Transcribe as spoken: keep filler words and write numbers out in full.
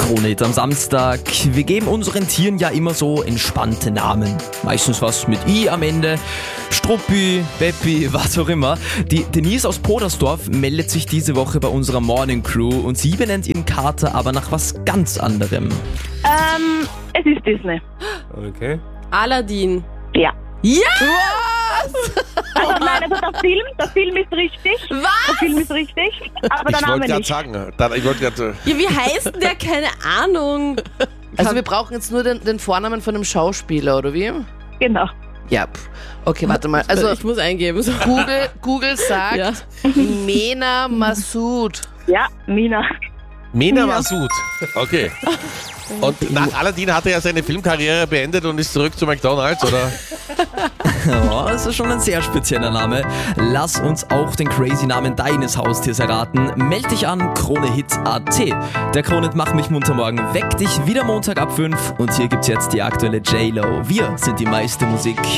Krone-Hit am Samstag. Wir geben unseren Tieren ja immer so entspannte Namen. Meistens was mit I am Ende. Struppi, Beppi, was auch immer. Die Denise aus Podersdorf meldet sich diese Woche bei unserer Morning Crew und sie benennt ihren Kater aber nach was ganz anderem. Ähm, es ist Disney. Okay. Aladdin. Ja. Ja! Also nein, also der Film, der Film ist richtig. Was? Der Film ist richtig, aber der Ich Name wollte gerade nicht. sagen, da, ich wollte gerade. Ja, wie heißt denn der? Keine Ahnung. Also wir brauchen jetzt nur den, den Vornamen von einem Schauspieler, oder wie? Genau. Ja. pff. Okay, warte mal. Also Ich muss eingeben. So. Google, Google sagt Ja. Mena Massoud. Ja, Mina. Mena Massoud. Okay. Und nach Aladdin hat er ja seine Filmkarriere beendet und ist zurück zu McDonald's, oder? Ja, das ist schon ein sehr spezieller Name. Lass uns auch den crazy Namen deines Haustiers erraten. Meld dich an Kronehit punkt at. Der Kronehit Mach mich munter morgen weckt dich wieder Montag ab fünf und hier gibt's jetzt die aktuelle J-Lo. Wir sind die meiste Musik.